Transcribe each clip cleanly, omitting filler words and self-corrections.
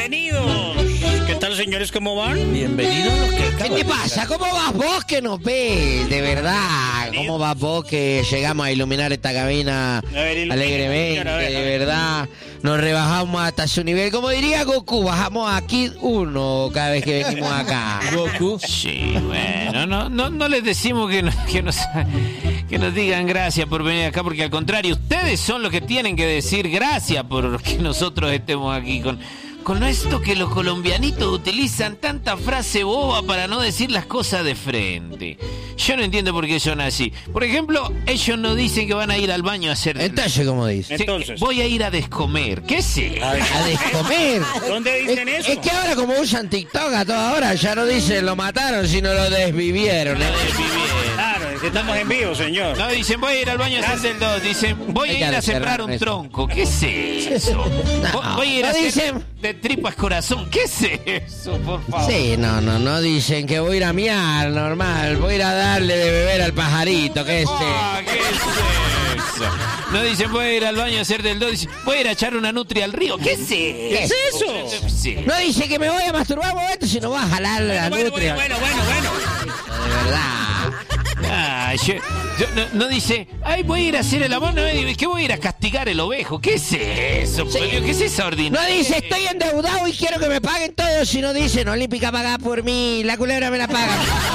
bienvenidos. ¿Qué tal, señores? ¿Cómo van? Bienvenidos los que acaban. ¿Qué te pasa? ¿Cómo vas vos que nos ves? De verdad. ¿Cómo vas vos que llegamos a iluminar esta cabina alegremente? De verdad. Nos rebajamos hasta su nivel. Como diría Goku, bajamos a Kid 1 cada vez que venimos acá. Goku. Sí, bueno, no les decimos que nos digan gracias por venir acá, porque al contrario, ustedes son los que tienen que decir gracias por que nosotros estemos aquí con esto que los colombianitos utilizan tanta frase boba para no decir las cosas de frente. Yo no entiendo por qué son así. Por ejemplo, ellos no dicen que van a ir al baño a hacer... Entonces, ¿cómo dice? Entonces. Voy a ir a descomer. ¿Qué sé? A descomer. ¿Dónde dicen eso? Es que ahora como usan TikTok a toda hora, ya no dicen lo mataron, sino lo desvivieron. Claro, es que estamos en vivo, señor. No, dicen voy a ir al baño a hacer del 2. Dicen voy a ir a sembrar un tronco. ¿Qué es eso? Voy a ir a hacer de tripas corazón. ¿Qué es eso, por favor? Sí, no dicen que voy a ir a miar, normal. Voy a ir a darle de beber al pajarito, ¿qué es ¿Qué es eso? No dicen voy a ir al baño a hacer del 2. Dicen voy a ir a echar una nutria al río. ¿Qué es eso? ¿Qué es eso? Sí. No dice que me voy a masturbar un momento, si no vas a jalar la nutria. Bueno. De verdad. No dice, ay, voy a ir a hacer el amor, no, ¿qué voy a ir a castigar el ovejo? ¿Qué es eso? Sí. ¿Qué es esa ordinaria? No dice, estoy endeudado y quiero que me paguen todo, si no dicen, Olímpica paga por mí, la culebra me la paga.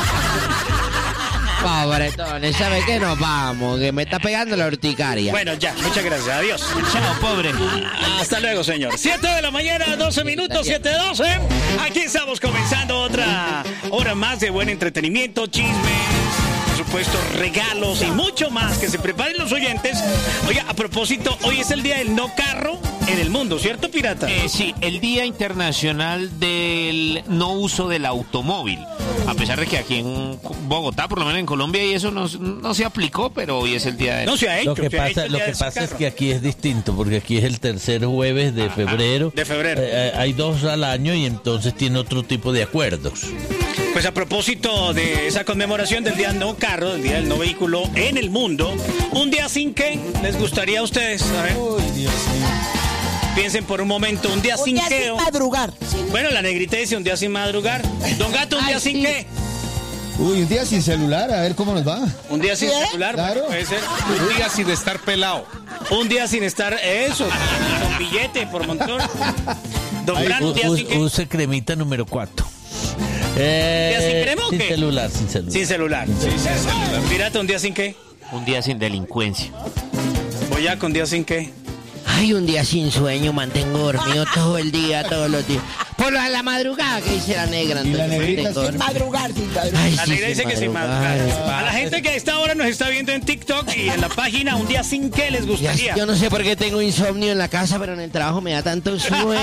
Pobretones, ¿sabe qué? Nos vamos, que me está pegando la urticaria. Bueno, ya, muchas gracias, adiós. Chao, pobre. Hasta luego, señor. 7 de la mañana, 12 minutos, 7:12. Aquí estamos comenzando otra hora más de buen entretenimiento, chismes, por supuesto, regalos y mucho más. Que se preparen los oyentes. Oiga, a propósito, hoy es el día del no carro en el mundo, ¿cierto, pirata? Sí, el Día Internacional del No Uso del Automóvil. A pesar de que aquí en Bogotá, por lo menos en Colombia, y eso no se aplicó, pero hoy es el día de... No se ha hecho. Lo que pasa es que aquí es distinto, porque aquí es el tercer jueves de febrero. De febrero. Hay 2 al año y entonces tiene otro tipo de acuerdos. Pues a propósito de esa conmemoración del día no carro, del día del no vehículo en el mundo, un día sin qué les gustaría a ustedes, a ver. Uy, Dios mío. Piensen por un momento, un día sin qué. Sin madrugar. Bueno, la negrita dice un día sin madrugar. Don Gato, un día sin qué. Uy, un día sin celular, a ver cómo nos va. Un día sin celular, Claro. bueno, puede ser. Un día sin estar pelado. Un día sin estar, eso, con billete por montón. Don Bran, un día sin qué. Use cremita número 4. ¿Un día sin crema o sin qué? celular, sin celular. Sin celular. Pirata, un día sin qué. Un día sin delincuencia. Boyaco, un día sin qué. Ay, un día sin sueño, mantengo dormido todo el día, todos los días. Por la madrugada que dice la negra. Y la entonces, negrita mantengo Sin dormido. madrugar, sin madrugar. Ay, La sí, negra dice que sin madrugar. madrugar. A la gente que a esta hora nos está viendo en TikTok y en la página, un día sin qué les gustaría. Yo no sé por qué tengo insomnio en la casa, pero en el trabajo me da tanto sueño.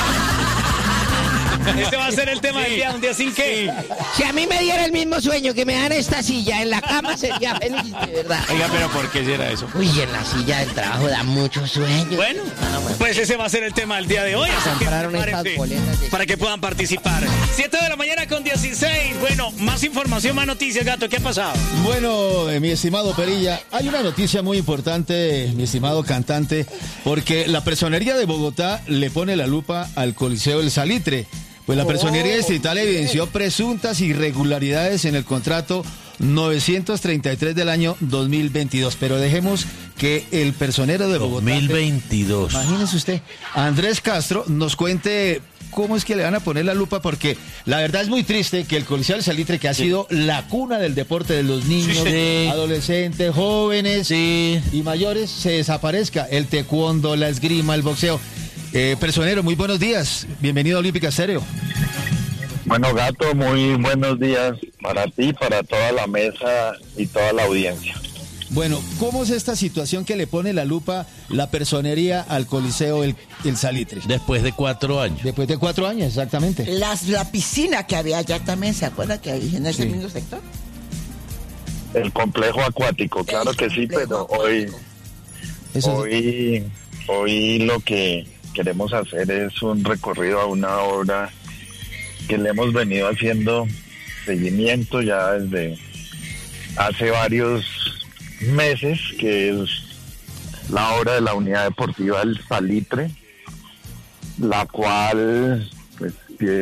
Este va a ser el tema del día, un día sin qué. Si a mí me diera el mismo sueño que me dan esta silla en la cama, sería feliz, de verdad. Oiga, pero ¿por qué será eso? Uy, en la silla del trabajo da mucho sueño. Bueno, pues ese va a ser el tema del día de hoy. Así que Compraron estas prepárense boletas de- para que puedan participar. 7 de la mañana con 16. Bueno, más información, más noticias, Gato. ¿Qué ha pasado? Bueno, mi estimado Perilla, hay una noticia muy importante, mi estimado cantante, porque la Personería de Bogotá le pone la lupa al Coliseo del Salitre. Pues la Personería Distrital evidenció presuntas irregularidades en el contrato 933 del año 2022. Pero dejemos que el personero de Bogotá... 2022. Imagínese usted, Andrés Castro nos cuente cómo es que le van a poner la lupa, porque la verdad es muy triste que el Coliseo del Salitre, que ha sido la cuna del deporte de los niños, Sí. adolescentes, jóvenes Sí. y mayores, se desaparezca. El taekwondo, la esgrima, el boxeo. Personero, muy buenos días. Bienvenido a Olímpica Estéreo. Bueno, Gato, muy buenos días para ti, para toda la mesa y toda la audiencia. Bueno, ¿cómo es esta situación que le pone la lupa la personería al Coliseo el Salitre? Después de 4 años. Después de 4 años, exactamente. La piscina que había allá también, ¿se acuerda que hay en ese Sí. mismo sector? El complejo acuático, claro que sí, pero Eso es- hoy lo que queremos hacer es un recorrido a una obra que le hemos venido haciendo seguimiento ya desde hace varios meses, que es la obra de la unidad deportiva del Salitre, la cual pues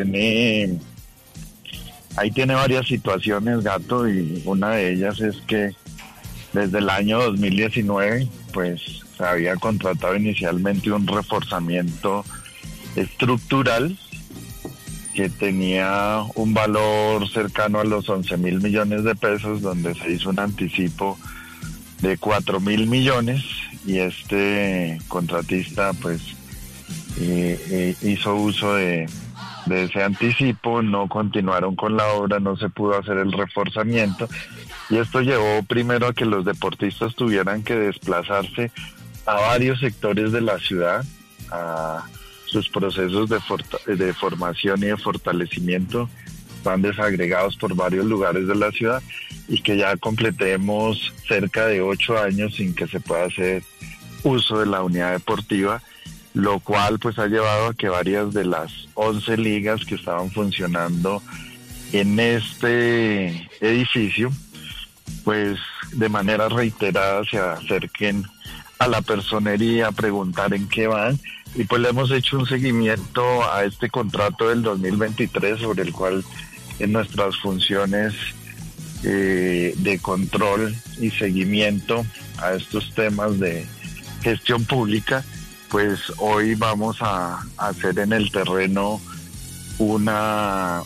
tiene varias situaciones, Gato, y una de ellas es que desde el año 2019 pues se había contratado inicialmente un reforzamiento estructural que tenía un valor cercano a los 11.000 millones de pesos, donde se hizo un anticipo de 4.000 millones, y este contratista pues hizo uso de ese anticipo, no continuaron con la obra, no se pudo hacer el reforzamiento, y esto llevó primero a que los deportistas tuvieran que desplazarse a varios sectores de la ciudad, a sus procesos de formación y de fortalecimiento van desagregados por varios lugares de la ciudad, y que ya completemos cerca de 8 años sin que se pueda hacer uso de la unidad deportiva, lo cual pues ha llevado a que varias de las 11 ligas que estaban funcionando en este edificio pues de manera reiterada se acerquen a la personería a preguntar en qué van, y pues le hemos hecho un seguimiento a este contrato del 2023, sobre el cual en nuestras funciones de control y seguimiento a estos temas de gestión pública, pues hoy vamos a hacer en el terreno una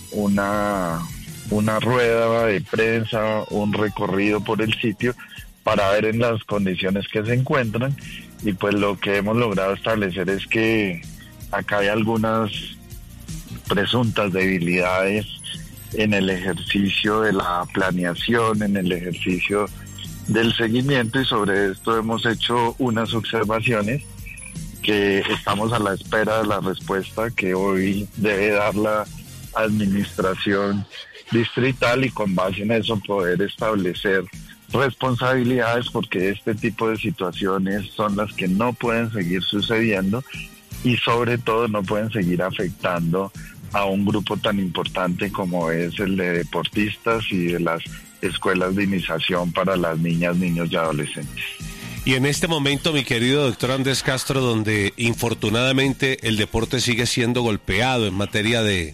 rueda de prensa, un recorrido por el sitio para ver en las condiciones que se encuentran, y pues lo que hemos logrado establecer es que acá hay algunas presuntas debilidades en el ejercicio de la planeación, en el ejercicio del seguimiento, y sobre esto hemos hecho unas observaciones que estamos a la espera de la respuesta que hoy debe dar la administración distrital, y con base en eso poder establecer responsabilidades, porque este tipo de situaciones son las que no pueden seguir sucediendo, y sobre todo no pueden seguir afectando a un grupo tan importante como es el de deportistas y de las escuelas de iniciación para las niñas, niños y adolescentes. Y en este momento, mi querido doctor Andrés Castro, donde infortunadamente el deporte sigue siendo golpeado en materia de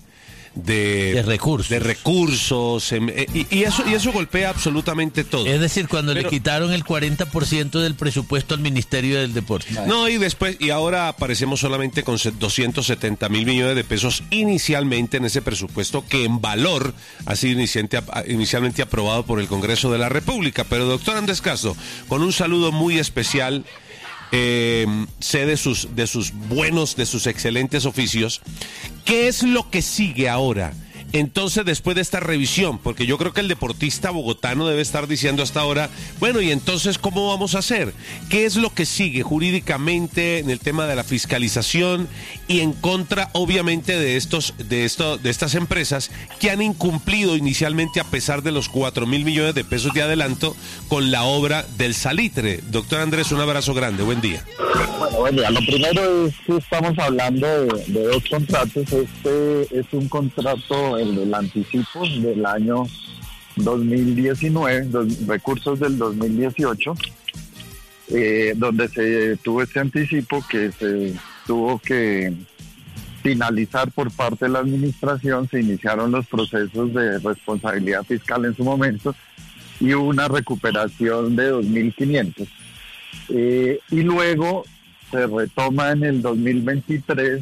recursos y eso golpea absolutamente todo. Es decir, cuando le quitaron el 40% del presupuesto al Ministerio del Deporte. No, y ahora aparecemos solamente con 270.000 millones de pesos inicialmente en ese presupuesto, que en valor ha sido inicialmente aprobado por el Congreso de la República. Pero doctor Andrés Castro, con un saludo muy especial, sé de sus excelentes oficios. ¿Qué es lo que sigue ahora? Entonces, después de esta revisión, porque yo creo que el deportista bogotano debe estar diciendo hasta ahora, bueno, y entonces, ¿cómo vamos a hacer? ¿Qué es lo que sigue jurídicamente en el tema de la fiscalización y en contra, obviamente, de estas empresas que han incumplido inicialmente, a pesar de los 4.000 millones de pesos de adelanto, con la obra del Salitre? Doctor Andrés, un abrazo grande, buen día. Bueno, lo primero es que estamos hablando de dos contratos. Este es un contrato, el del anticipo del año 2019, los recursos del 2018, donde se tuvo este anticipo que se tuvo que finalizar por parte de la administración. Se iniciaron los procesos de responsabilidad fiscal en su momento y hubo una recuperación de 2.500. Y luego se retoma en el 2023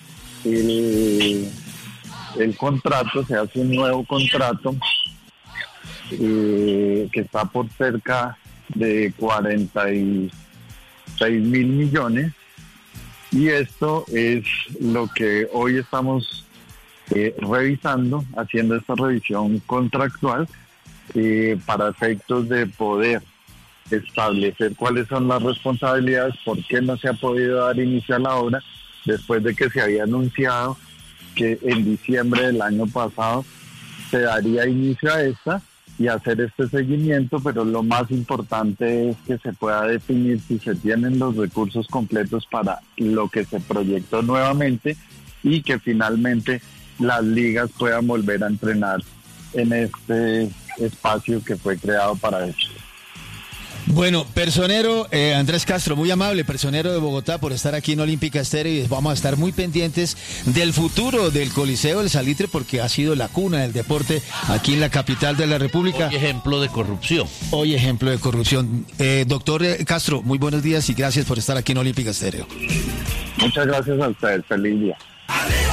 el contrato, se hace un nuevo contrato que está por cerca de 46.000 millones, y esto es lo que hoy estamos revisando, haciendo esta revisión contractual para efectos de poder establecer cuáles son las responsabilidades, por qué no se ha podido dar inicio a la obra después de que se había anunciado que en diciembre del año pasado se daría inicio a esta, y hacer este seguimiento. Pero lo más importante es que se pueda definir si se tienen los recursos completos para lo que se proyectó nuevamente, y que finalmente las ligas puedan volver a entrenar en este espacio que fue creado para eso. Bueno, personero Andrés Castro, muy amable, personero de Bogotá, por estar aquí en Olímpica Estéreo, y vamos a estar muy pendientes del futuro del Coliseo del Salitre, porque ha sido la cuna del deporte aquí en la capital de la República. Hoy ejemplo de corrupción. Hoy ejemplo de corrupción. Doctor Castro, muy buenos días y gracias por estar aquí en Olímpica Estéreo. Muchas gracias a ustedes, feliz día.